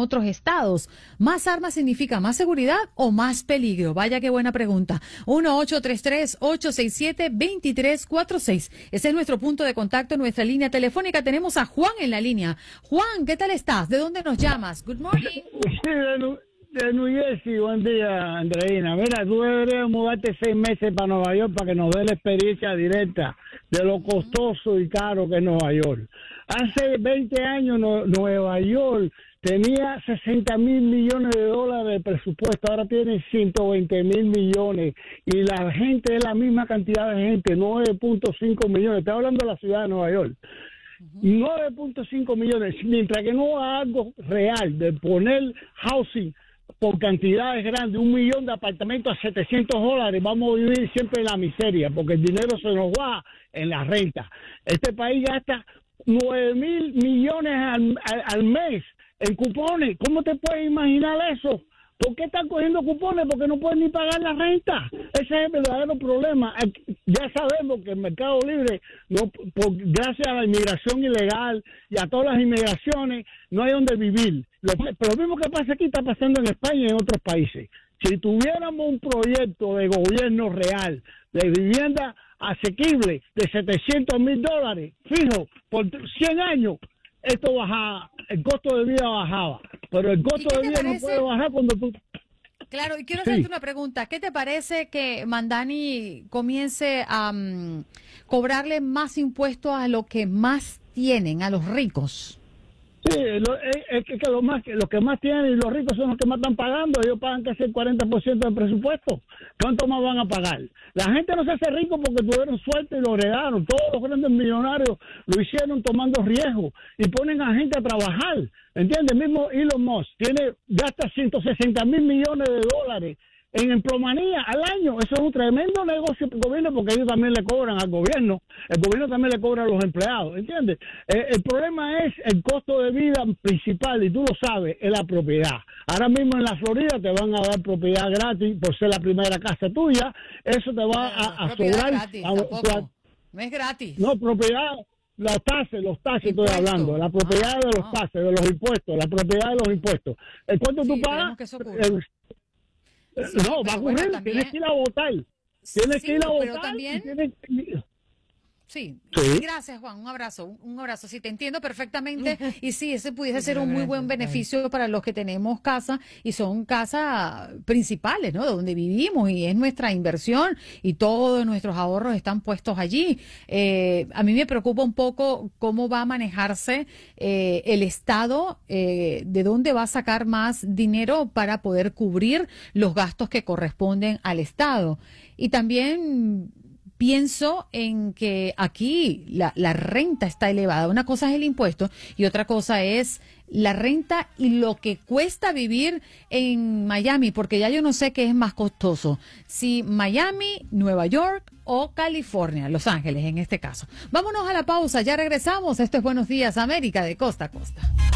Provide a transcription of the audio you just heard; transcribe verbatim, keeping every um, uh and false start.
otros estados. ¿Más armas significa más seguridad o más peligro? Vaya qué buena pregunta. uno ocho tres tres, ocho seis siete, dos tres cuatro seis. Ese es nuestro punto de contacto en nuestra línea telefónica. Tenemos a Juan en la línea. Juan, ¿qué tal estás? ¿De dónde nos llamas? Good morning. Sí, de, Nu- de New Jersey. Buen día, Andreina. Mira, tú deberías mudarte seis meses para Nueva York para que nos dé la experiencia directa de lo costoso y caro que es Nueva York. Hace veinte años no- Nueva York tenía sesenta mil millones de dólares de presupuesto, ahora tiene ciento veinte mil millones y la gente es la misma cantidad de gente, nueve punto cinco millones. Estoy hablando de la ciudad de Nueva York. nueve punto cinco millones, mientras que no haga algo real de poner housing por cantidades grandes, un millón de apartamentos a setecientos dólares, vamos a vivir siempre en la miseria, porque el dinero se nos va en la renta. Este país gasta nueve mil millones al, al, al mes en cupones. ¿Cómo te puedes imaginar eso? ¿Por qué están cogiendo cupones? Porque no pueden ni pagar la renta. Ese es el verdadero problema. Ya sabemos que el mercado libre, no, por, gracias a la inmigración ilegal y a todas las inmigraciones, no hay donde vivir. Lo, pero lo mismo que pasa aquí está pasando en España y en otros países. Si tuviéramos un proyecto de gobierno real, de vivienda asequible, de setecientos mil dólares, fijo, por cien años, esto bajaba, el costo de vida bajaba, pero el costo de vida parece? no puede bajar cuando tú... Claro, y quiero sí. hacerte una pregunta. ¿Qué te parece que Mamdani comience a um, cobrarle más impuestos a los que más tienen, a los ricos? Sí, lo, es, es que, que los más, los que más tienen y los ricos son los que más están pagando. Ellos pagan casi el cuarenta por ciento del presupuesto. ¿Cuánto más van a pagar? La gente no se hace rico porque tuvieron suerte y lo heredaron. Todos los grandes millonarios lo hicieron tomando riesgo y ponen a gente a trabajar. ¿Entiendes? Mismo Elon Musk tiene, gasta ciento sesenta mil millones de dólares en emplomanía al año. Eso es un tremendo negocio para el gobierno porque ellos también le cobran al gobierno. El gobierno también le cobra a los empleados, ¿entiendes? Eh, el problema es el costo de vida principal, y tú lo sabes, es la propiedad. Ahora mismo en la Florida te van a dar propiedad gratis por ser la primera casa tuya. Eso te va a, a sobrar. Gratis, a, a, no es gratis. No, propiedad... Los taxes, los taxes estoy hablando, la propiedad ah, de los no. taxes, de los impuestos, la propiedad de los impuestos. ¿Cuánto sí, tú pagas? Que eh, sí, no, va a ocurrir, bueno, tienes que ir a votar. Tienes sí, que ir a votar. También... Tienes que... Sí. sí, gracias Juan, un abrazo, un abrazo, sí, te entiendo perfectamente y sí, ese pudiese ser un muy buen beneficio para los que tenemos casa y son casas principales, ¿no? Donde vivimos y es nuestra inversión y todos nuestros ahorros están puestos allí. Eh, a mí me preocupa un poco cómo va a manejarse eh, el Estado, eh, de dónde va a sacar más dinero para poder cubrir los gastos que corresponden al Estado. Y también... pienso en que aquí la, la renta está elevada. Una cosa es el impuesto y otra cosa es la renta y lo que cuesta vivir en Miami, porque ya yo no sé qué es más costoso, si Miami, Nueva York o California, Los Ángeles en este caso. Vámonos a la pausa, ya regresamos. Esto es Buenos Días América de costa a costa.